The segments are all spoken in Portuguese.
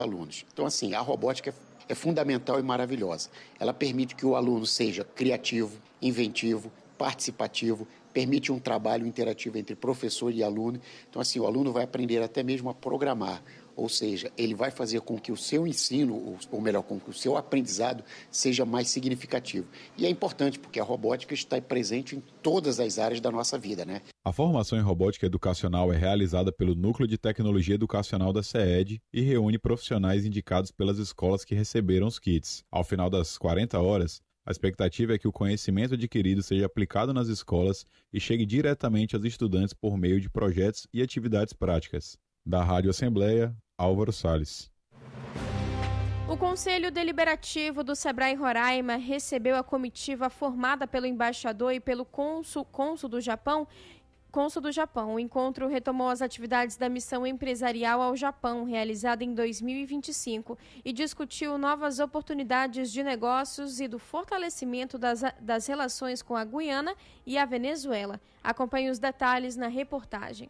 alunos. Então, assim, a robótica é fundamental e maravilhosa. Ela permite que o aluno seja criativo, inventivo, participativo, permite um trabalho interativo entre professor e aluno. Então, assim, o aluno vai aprender até mesmo a programar, ou seja, ele vai fazer com que o seu ensino, ou melhor, com que o seu aprendizado seja mais significativo. E é importante porque a robótica está presente em todas as áreas da nossa vida, né? A formação em robótica educacional é realizada pelo Núcleo de Tecnologia Educacional da CEED e reúne profissionais indicados pelas escolas que receberam os kits. Ao final das 40 horas, a expectativa é que o conhecimento adquirido seja aplicado nas escolas e chegue diretamente aos estudantes por meio de projetos e atividades práticas. Da Rádio Assembleia, Álvaro Salles. O Conselho Deliberativo do Sebrae Roraima recebeu a comitiva formada pelo embaixador e pelo cônsul do Japão. O encontro retomou as atividades da missão empresarial ao Japão, realizada em 2025, e discutiu novas oportunidades de negócios e do fortalecimento das relações com a Guiana e a Venezuela. Acompanhe os detalhes na reportagem.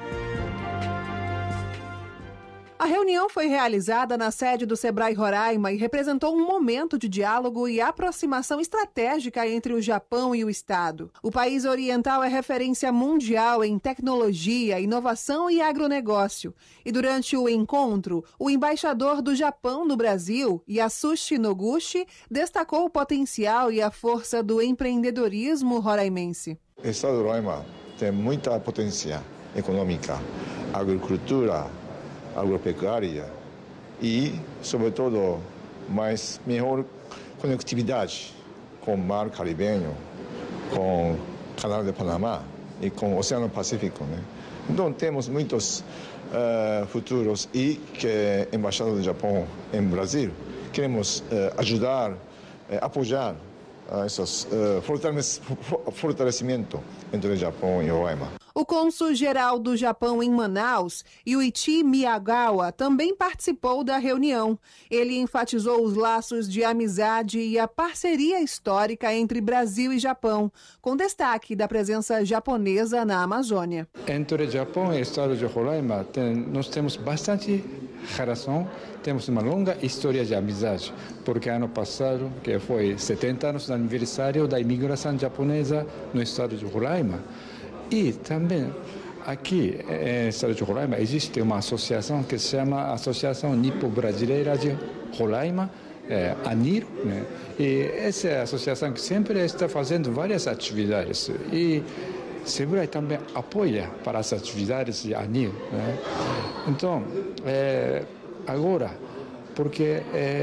A reunião foi realizada na sede do Sebrae Roraima e representou um momento de diálogo e aproximação estratégica entre o Japão e o Estado. O país oriental é referência mundial em tecnologia, inovação e agronegócio. E durante o encontro, o embaixador do Japão no Brasil, Yasushi Noguchi, destacou o potencial e a força do empreendedorismo roraimense. O Estado do Roraima tem muita potência econômica, agricultura, agropecuária e, sobretudo, melhor conectividade com o Mar Caribenho, com o Canal de Panamá e com o Oceano Pacífico, né? Então, temos muitos futuros e que a Embaixada do Japão em Brasil queremos ajudar, apoiar esses fortalecimento entre o Japão e o Roraima. O cônsul-geral do Japão em Manaus, Yuichi Miyagawa, também participou da reunião. Ele enfatizou os laços de amizade e a parceria histórica entre Brasil e Japão, com destaque da presença japonesa na Amazônia. Entre Japão e o estado de Roraima, nós temos bastante relação, temos uma longa história de amizade, porque ano passado, que foi 70 anos do aniversário da imigração japonesa no estado de Roraima, e também aqui no estado de Roraima existe uma associação que se chama Associação Nipo-Brasileira de Roraima, ANIR, né? E essa associação que sempre está fazendo várias atividades e Sebrae também apoia para as atividades de ANIR, né? Então, agora, porque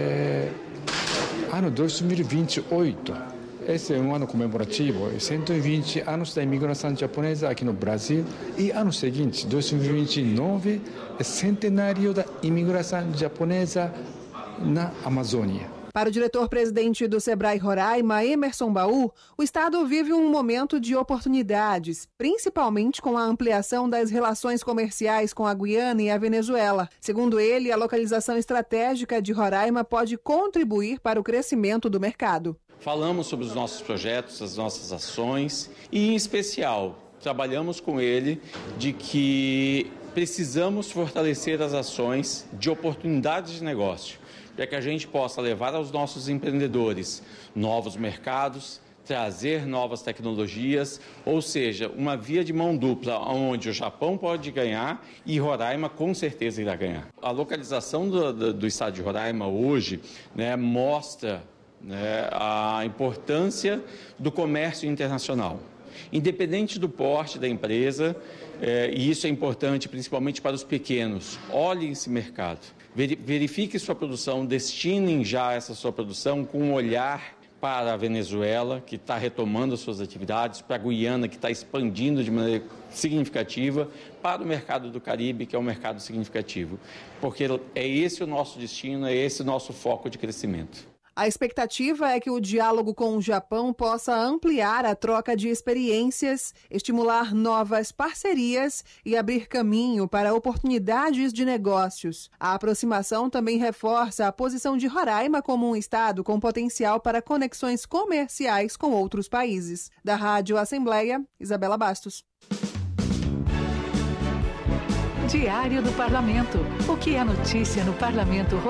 ano 2028, esse é um ano comemorativo, 120 anos da imigração japonesa aqui no Brasil, e ano seguinte, 2029, é centenário da imigração japonesa na Amazônia. Para o diretor-presidente do Sebrae Roraima, Emerson Baú, o Estado vive um momento de oportunidades, principalmente com a ampliação das relações comerciais com a Guiana e a Venezuela. Segundo ele, a localização estratégica de Roraima pode contribuir para o crescimento do mercado. Falamos sobre os nossos projetos, as nossas ações e, em especial, trabalhamos com ele de que precisamos fortalecer as ações de oportunidades de negócio, para que a gente possa levar aos nossos empreendedores novos mercados, trazer novas tecnologias, ou seja, uma via de mão dupla onde o Japão pode ganhar e Roraima com certeza irá ganhar. A localização do estado de Roraima hoje, né, mostra, né, a importância do comércio internacional. Independente do porte da empresa, e isso é importante principalmente para os pequenos, olhem esse mercado, verifique sua produção, destinem já essa sua produção com um olhar para a Venezuela, que está retomando as suas atividades, para a Guiana, que está expandindo de maneira significativa, para o mercado do Caribe, que é um mercado significativo, porque é esse o nosso destino, é esse o nosso foco de crescimento. A expectativa é que o diálogo com o Japão possa ampliar a troca de experiências, estimular novas parcerias e abrir caminho para oportunidades de negócios. A aproximação também reforça a posição de Roraima como um estado com potencial para conexões comerciais com outros países. Da Rádio Assembleia, Isabela Bastos. Diário do Parlamento. O que é notícia no Parlamento